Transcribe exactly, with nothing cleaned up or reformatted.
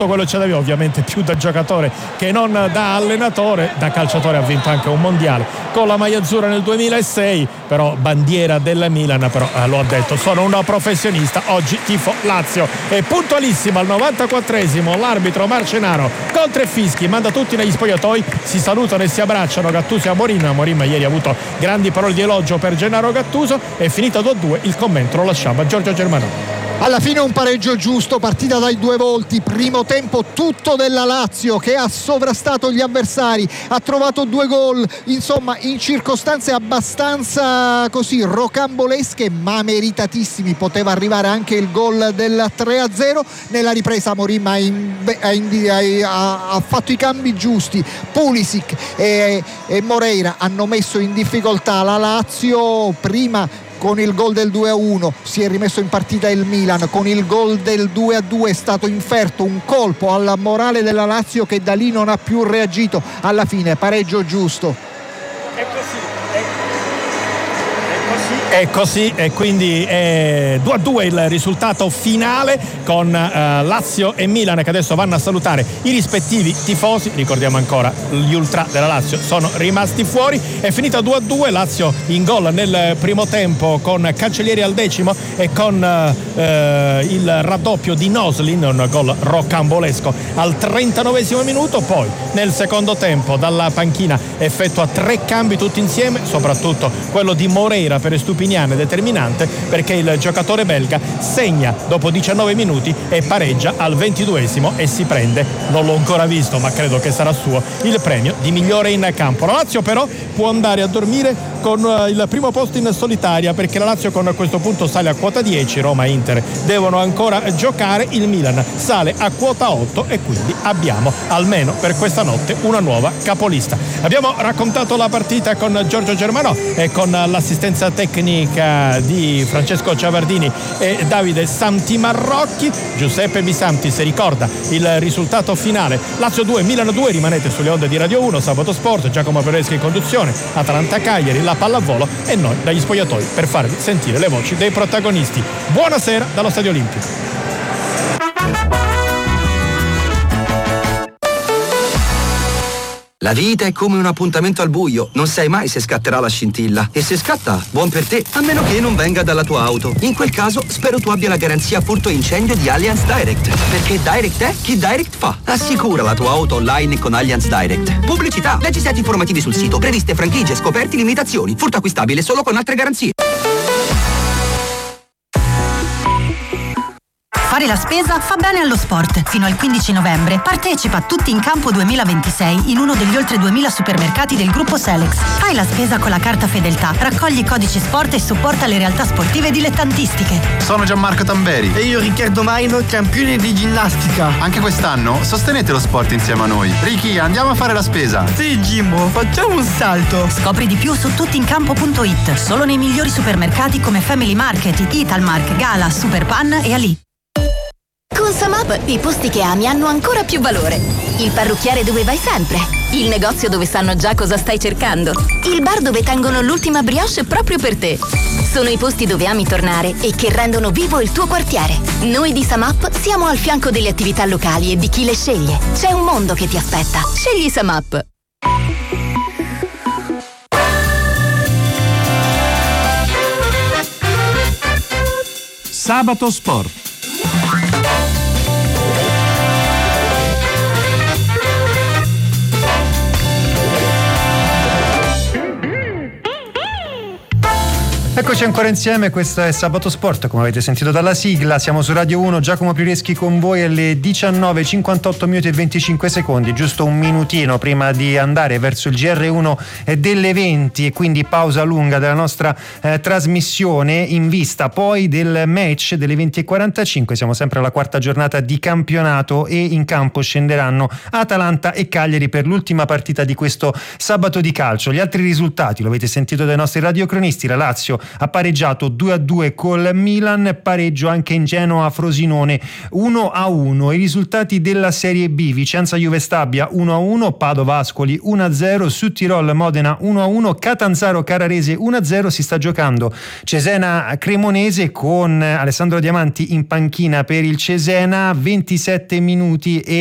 quello ce l'aveva ovviamente più da giocatore che non da allenatore. Da calciatore ha vinto anche un mondiale con la maglia azzurra nel duemilasei, però bandiera del Milan, però eh, lo ha detto, sono un professionista, oggi tifo Lazio. E puntualissimo al novantaquattresimo l'arbitro Marcenaro con tre fischi manda tutti negli spogliatoi, si salutano e si abbracciano Gattuso e Amorim. Amorim ieri ha avuto grandi parole di elogio per Gennaro Gattuso. È finito due a due, il commento lo lasciamo a Giorgio Germanò. Alla fine un pareggio giusto, partita dai due volti, primo tempo tutto della Lazio che ha sovrastato gli avversari, ha trovato due gol, insomma in circostanze abbastanza così rocambolesche ma meritatissimi. Poteva arrivare anche il gol del tre a zero. Nella ripresa Amorim ha, in, ha, ha fatto i cambi giusti, Pulisic e, e Moreira hanno messo in difficoltà la Lazio. Prima con il gol del due a uno si è rimesso in partita il Milan, con il gol del due a due è stato inferto un colpo alla morale della Lazio che da lì non ha più reagito. Alla fine pareggio giusto. È così, è così e quindi è due a due il risultato finale, con uh, Lazio e Milan che adesso vanno a salutare i rispettivi tifosi. Ricordiamo ancora, gli ultra della Lazio sono rimasti fuori. È finita due a due, Lazio in gol nel primo tempo con Cancellieri al decimo e con uh, il raddoppio di Noslin, un gol rocambolesco al trentanovesimo minuto. Poi nel secondo tempo dalla panchina effettua tre cambi tutti insieme, soprattutto quello di Moreira per Stupiniani determinante, perché il giocatore belga segna dopo diciannove minuti e pareggia al ventiduesimo e si prende, non l'ho ancora visto ma credo che sarà suo, il premio di migliore in campo. La Lazio però può andare a dormire con il primo posto in solitaria, perché la Lazio con questo punto sale a quota dieci, Roma e Inter devono ancora giocare, il Milan sale a quota otto e quindi abbiamo almeno per questa notte una nuova capolista. Abbiamo raccontato la partita con Giorgio Germanò e con l'assistenza tecnica di Francesco Ciavardini e Davide Santimarrocchi. Giuseppe Bisanti si ricorda il risultato finale: Lazio due Milan due. Rimanete sulle onde di Radio uno, Sabato Sport, Giacomo Pereschi in conduzione, Atalanta Cagliari, la pallavolo e noi dagli spogliatoi per farvi sentire le voci dei protagonisti. Buonasera dallo Stadio Olimpico. La vita è come un appuntamento al buio, non sai mai se scatterà la scintilla. E se scatta, buon per te, a meno che non venga dalla tua auto. In quel caso, spero tu abbia la garanzia furto e incendio di Allianz Direct. Perché Direct è chi Direct fa. Assicura la tua auto online con Allianz Direct. Pubblicità, leggi set informativi sul sito, previste franchigie, scoperti, limitazioni. Furto acquistabile solo con altre garanzie. Fare la spesa fa bene allo sport. Fino al quindici novembre partecipa a Tutti in Campo duemilaventisei in uno degli oltre duemila supermercati del gruppo Selex. Fai la spesa con la carta Fedeltà, raccogli i codici sport e supporta le realtà sportive dilettantistiche. Sono Gianmarco Tamberi. E io Riccardo Maino, campione di ginnastica. Anche quest'anno sostenete lo sport insieme a noi. Ricky, andiamo a fare la spesa. Sì, Jimbo, facciamo un salto. Scopri di più su tuttincampo punto it. Solo nei migliori supermercati come Family Market, Italmark, Gala, Superpan e Ali. Con Samap i posti che ami hanno ancora più valore. Il parrucchiere dove vai sempre, il negozio dove sanno già cosa stai cercando, il bar dove tengono l'ultima brioche proprio per te. Sono i posti dove ami tornare e che rendono vivo il tuo quartiere. Noi di Samap siamo al fianco delle attività locali e di chi le sceglie. C'è un mondo che ti aspetta. Scegli Samap. Sabato Sport. Eccoci ancora insieme, questo è Sabato Sport, come avete sentito dalla sigla. Siamo su Radio uno, Giacomo Pireschi con voi alle diciannove, cinquantotto minuti e venticinque secondi, giusto un minutino prima di andare verso il G R uno delle venti e quindi pausa lunga della nostra eh, trasmissione, in vista poi del match delle venti e quarantacinque. Siamo sempre alla quarta giornata di campionato e in campo scenderanno Atalanta e Cagliari per l'ultima partita di questo sabato di calcio. Gli altri risultati lo avete sentito dai nostri radiocronisti: la Lazio ha pareggiato due a due col Milan, pareggio anche in Genoa Frosinone uno a uno. I risultati della Serie B: Vicenza Juve Stabia uno a uno, Padova Ascoli uno a zero, Südtirol Modena uno a uno, Catanzaro Carrarese uno a zero. Si sta giocando Cesena Cremonese con Alessandro Diamanti in panchina per il Cesena, ventisette minuti e